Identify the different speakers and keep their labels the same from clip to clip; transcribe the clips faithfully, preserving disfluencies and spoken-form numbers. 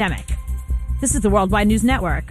Speaker 1: This is the Worldwide News Network.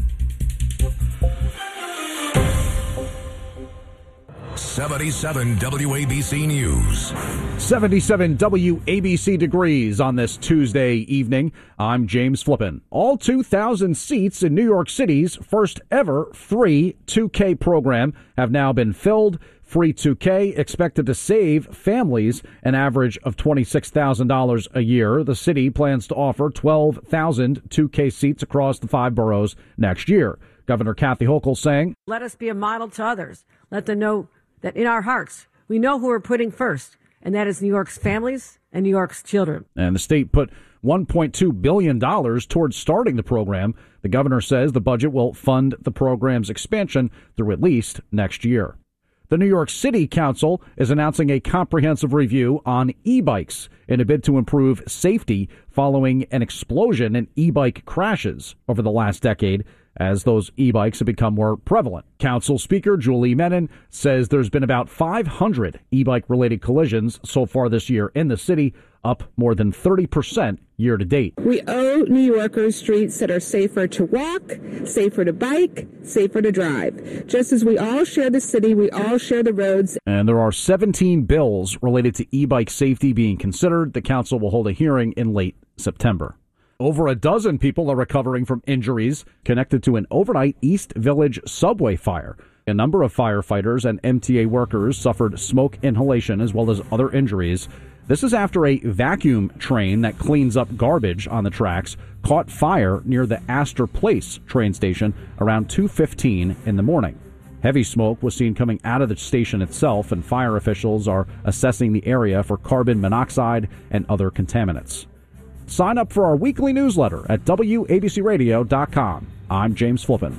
Speaker 2: seventy-seven W A B C News.
Speaker 3: seventy-seven W A B C degrees on this Tuesday evening. I'm James Flippin. All two thousand seats in New York City's first ever free two K program have now been filled. Free two K expected to save families an average of twenty-six thousand dollars a year. The city plans to offer twelve thousand two K seats across the five boroughs next year. Governor Kathy Hochul saying,
Speaker 4: "Let us be a model to others. Let them know that in our hearts, we know who we're putting first, and that is New York's families and New York's children."
Speaker 3: And the state put one point two billion dollars towards starting the program. The governor says the budget will fund the program's expansion through at least next year. The New York City Council is announcing a comprehensive review on e-bikes in a bid to improve safety following an explosion in e-bike crashes over the last decade as those e-bikes have become more prevalent. Council Speaker Julie Menin says there's been about five hundred e-bike related collisions so far this year in the city, up more than thirty percent year to date.
Speaker 5: We owe New Yorkers streets that are safer to walk, safer to bike, safer to drive. Just as we all share the city, we all share the roads.
Speaker 3: And there are seventeen bills related to e-bike safety being considered. The council will hold a hearing in late September. Over a dozen people are recovering from injuries connected to an overnight East Village subway fire. A number of firefighters and M T A workers suffered smoke inhalation as well as other injuries. This is after a vacuum train that cleans up garbage on the tracks caught fire near the Astor Place train station around two fifteen in the morning. Heavy smoke was seen coming out of the station itself, and fire officials are assessing the area for carbon monoxide and other contaminants. Sign up for our weekly newsletter at W A B C radio dot com. I'm James Flippin.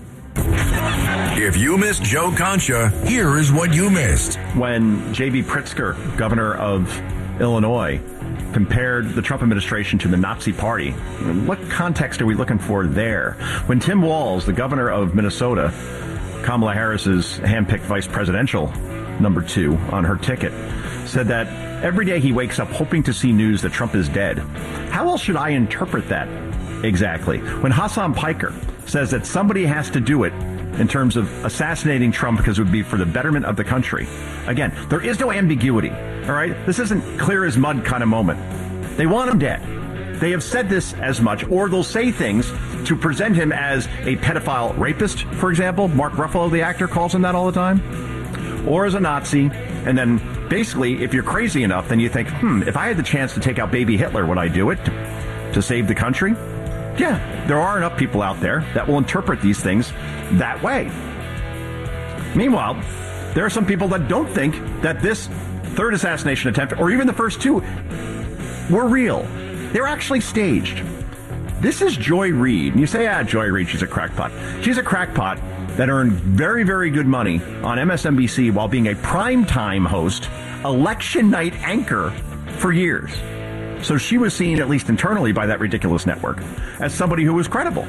Speaker 2: If you missed Joe Concha, here is what you missed.
Speaker 6: When J B Pritzker, governor of Illinois, compared the Trump administration to the Nazi Party, what context are we looking for there? When Tim Walz, the governor of Minnesota, Kamala Harris's handpicked vice presidential number two on her ticket, said that every day he wakes up hoping to see news that Trump is dead. How else should I interpret that exactly? When Hassan Piker says that somebody has to do it in terms of assassinating Trump because it would be for the betterment of the country. Again, there is no ambiguity, all right? This isn't clear as mud kind of moment. They want him dead. They have said this as much, or they'll say things to present him as a pedophile rapist, for example. Mark Ruffalo, the actor, calls him that all the time. Or as a Nazi. And then basically, if you're crazy enough, then you think, hmm, if I had the chance to take out baby Hitler, would I do it to, to save the country? Yeah, there are enough people out there that will interpret these things that way. Meanwhile, there are some people that don't think that this third assassination attempt, or even the first two, were real. They're actually staged. This is Joy Reid. And you say, ah, Joy Reid, she's a crackpot. She's a crackpot that earned very, very good money on M S N B C while being a primetime host, election night anchor for years. So she was seen, at least internally, by that ridiculous network as somebody who was credible.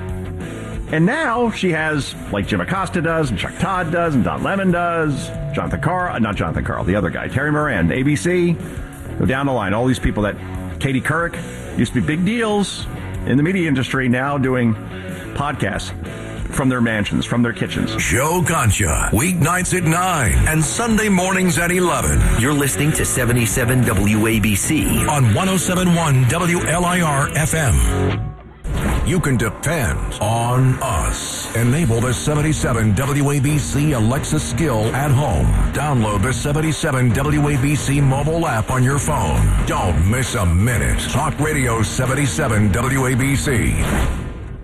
Speaker 6: And now she has, like Jim Acosta does, and Chuck Todd does, and Don Lemon does, Jonathan Carl, not Jonathan Carl, the other guy, Terry Moran, A B C, go down the line, all these people that, Katie Couric, used to be big deals in the media industry, now doing podcasts from their mansions, from their kitchens.
Speaker 2: Joe Concha, weeknights at nine and Sunday mornings at eleven.
Speaker 7: You're listening to seventy-seven W A B C
Speaker 2: on one oh seven point one W L I R F M. You can depend on us. Enable the seventy-seven W A B C Alexa skill at home. Download the seventy-seven W A B C mobile app on your phone. Don't miss a minute. Talk Radio seventy-seven W A B C.